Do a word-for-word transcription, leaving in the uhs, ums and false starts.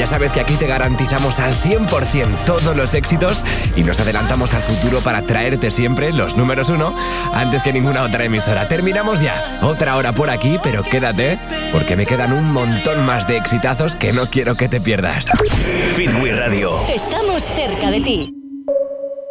Ya sabes que aquí te garantizamos al cien por ciento todos los éxitos y nos adelantamos al futuro para traerte siempre los números uno antes que ninguna otra emisora. Terminamos ya. Otra hora por aquí, pero quédate porque me quedan un montón más de exitazos que no quiero que te pierdas. Hit We Radio. Estamos cerca de ti.